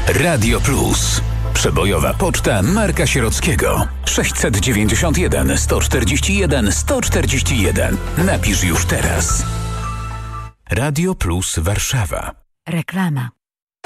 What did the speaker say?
Radio Plus. Przebojowa poczta Marka Sierockiego. 691 141 141. Napisz już teraz. Radio Plus Warszawa. Reklama.